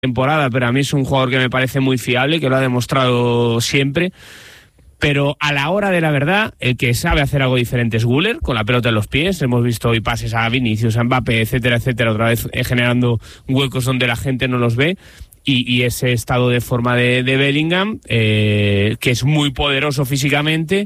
temporada, pero a mí es un jugador que me parece muy fiable, que lo ha demostrado siempre. Pero a la hora de la verdad, el que sabe hacer algo diferente es Güler, con la pelota en los pies. Hemos visto hoy pases a Vinicius, a Mbappé, etcétera, etcétera, otra vez generando huecos donde la gente no los ve. Y ese estado de forma de Bellingham, que es muy poderoso físicamente,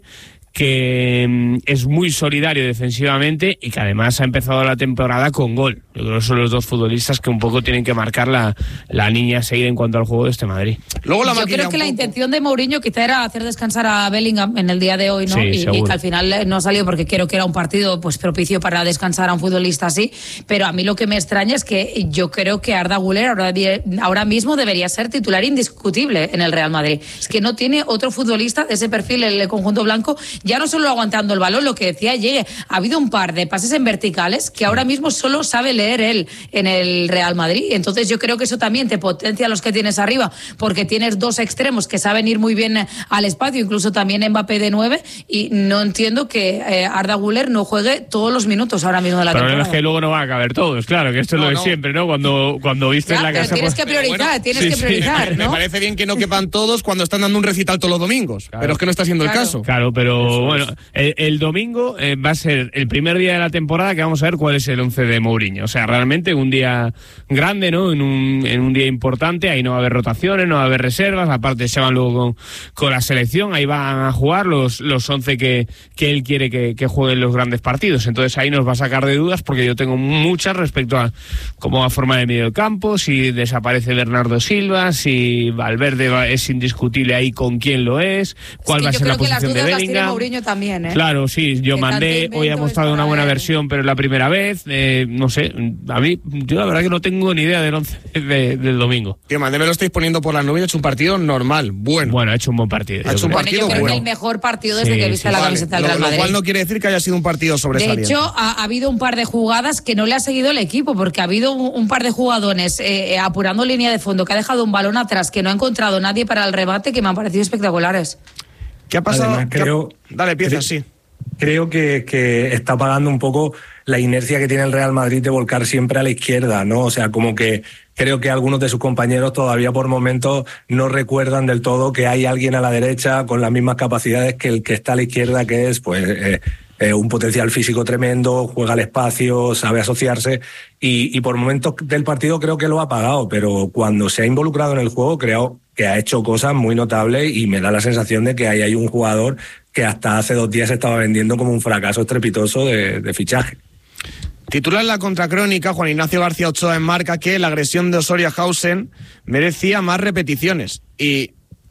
que es muy solidario defensivamente y que además ha empezado la temporada con gol. Yo creo que son los dos futbolistas que un poco tienen que marcar la línea a seguir en cuanto al juego de este Madrid. Luego Yo creo que la intención de Mourinho quizá era hacer descansar a Bellingham en el día de hoy, ¿no? Sí, y que al final no salió porque creo que era un partido pues propicio para descansar a un futbolista así. Pero a mí lo que me extraña es que yo creo que Arda Güler ahora mismo debería ser titular indiscutible en el Real Madrid. Es que no tiene otro futbolista de ese perfil en el conjunto blanco, ya no solo aguantando el balón, lo que decía Llegue, ha habido un par de pases en verticales que ahora mismo solo sabe leer él en el Real Madrid. Entonces yo creo que eso también te potencia a los que tienes arriba, porque tienes dos extremos que saben ir muy bien al espacio, incluso también Mbappé de 9, y no entiendo que Arda Güler no juegue todos los minutos ahora mismo de la temporada. El problema es que luego no van a caber todos, claro, que esto es lo de siempre, ¿no? Cuando viste en la casa... Tienes que priorizar, que priorizar, ¿no? Me parece bien que no quepan todos cuando están dando un recital todos los domingos, pero es que no está siendo el caso. Claro, pero bueno, el domingo va a ser el primer día de la temporada que vamos a ver cuál es el 11 de Mourinho. O sea, realmente un día grande, ¿no? En un día importante, ahí no va a haber rotaciones, no va a haber reservas, aparte se van luego con la selección, ahí van a jugar los 11 que él quiere que jueguen los grandes partidos. Entonces ahí nos va a sacar de dudas, porque yo tengo muchas respecto a cómo va a formar el medio del campo, si desaparece Bernardo Silva, si Valverde es indiscutible ahí con quién lo es, cuál va a ser la posición de Bellingham. Mourinho también, ¿eh? Claro, sí, yo mandé, hoy ha mostrado una buena versión, pero es la primera vez, no sé, a mí, yo la verdad que no tengo ni idea del 11 del domingo. Yo mandé, me lo estáis poniendo por las nubes, ha hecho un partido normal, bueno. Bueno, ha hecho un buen partido. Ha hecho un partido yo creo bueno. que el mejor partido desde que viste la camiseta del Real Madrid. Lo cual no quiere decir que haya sido un partido sobresaliente. De hecho, ha habido un par de jugadas que no le ha seguido el equipo, porque ha habido un par de jugadores apurando línea de fondo, que ha dejado un balón atrás, que no ha encontrado nadie para el rebate, que me han parecido espectaculares. ¿Qué ha pasado? Además, Dale, pieza, sí. Creo que está pagando un poco la inercia que tiene el Real Madrid de volcar siempre a la izquierda, ¿no? O sea, como que creo que algunos de sus compañeros todavía por momentos no recuerdan del todo que hay alguien a la derecha con las mismas capacidades que el que está a la izquierda, que es pues un potencial físico tremendo, juega al espacio, sabe asociarse y por momentos del partido creo que lo ha pagado, pero cuando se ha involucrado en el juego creo que ha hecho cosas muy notables y me da la sensación de que ahí hay un jugador que hasta hace 2 días se estaba vendiendo como un fracaso estrepitoso de fichaje. Titular en la contracrónica, Juan Ignacio García Ochoa en Marca, que la agresión de Osorio-Hausen merecía más repeticiones. Y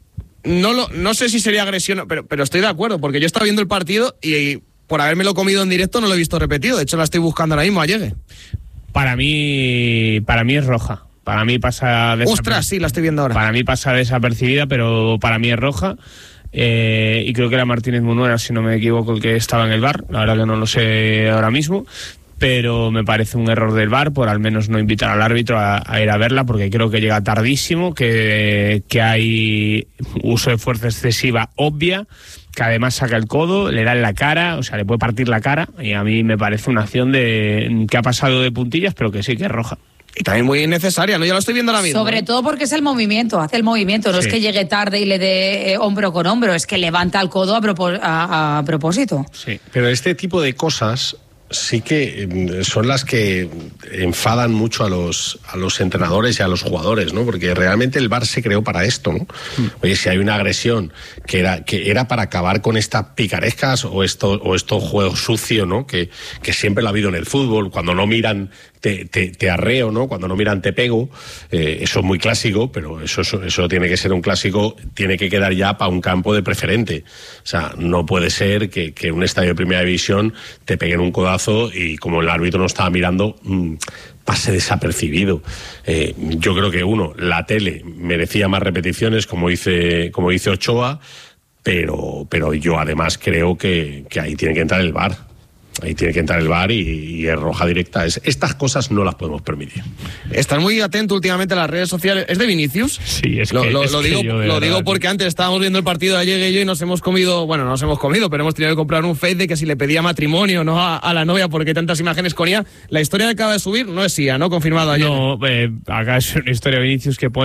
no sé si sería agresión, pero estoy de acuerdo, porque yo estaba viendo el partido y por habérmelo comido en directo no lo he visto repetido. De hecho, la estoy buscando ahora mismo a Llegue. Para mí es roja. Para mí pasa desapercibida. Ostras, sí, la estoy viendo ahora. Para mí pasa desapercibida, pero para mí es roja. Y creo que era Martínez Munuera, si no me equivoco, el que estaba en el VAR. La verdad que no lo sé ahora mismo, pero me parece un error del VAR por al menos no invitar al árbitro a ir a verla, porque creo que llega tardísimo, que hay uso de fuerza excesiva obvia, que además saca el codo, le da en la cara, o sea, le puede partir la cara, y a mí me parece una acción que ha pasado de puntillas, pero que sí que es roja. Y también muy innecesaria, ¿no? Ya lo estoy viendo ahora mismo. Sobre todo porque es el movimiento, hace el movimiento, no es que llegue tarde y le dé hombro con hombro, es que levanta el codo a propósito. Sí. Pero este tipo de cosas sí que son las que enfadan mucho a los entrenadores y a los jugadores, ¿no? Porque realmente el VAR se creó para esto, ¿no? Oye, si hay una agresión que era para acabar con estas picarescas o estos juegos sucios, ¿no? Que siempre lo ha habido en el fútbol, cuando no miran te arreo, ¿no? Cuando no miran te pego, eso es muy clásico, pero eso tiene que ser un clásico, tiene que quedar ya para un campo de preferente. O sea, no puede ser que un estadio de primera división te peguen un codazo y como el árbitro no estaba mirando, pase desapercibido. Yo creo que la tele merecía más repeticiones, como dice Ochoa, pero yo además creo que ahí tiene que entrar el VAR. ahí tiene que entrar el VAR y es roja directa. Estas cosas no las podemos permitir. Estás muy atento últimamente a las redes sociales. ¿Es de Vinicius? Sí, Lo digo porque antes estábamos viendo el partido de ayer y yo y nos hemos comido, pero hemos tenido que comprar un fake de que si le pedía matrimonio, ¿no? A la novia porque tantas imágenes con ella. La historia que acaba de subir no es IA, ¿no? Confirmado ayer. No, acá es una historia de Vinicius que pone